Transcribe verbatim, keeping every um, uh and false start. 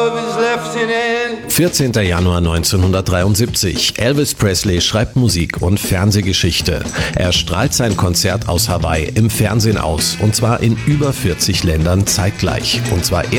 vierzehnter Januar neunzehnhundertdreiundsiebzig. Elvis Presley schreibt Musik und Fernsehgeschichte. Er strahlt sein Konzert aus Hawaii im Fernsehen aus, und zwar in über vierzig Ländern zeitgleich. Und zwar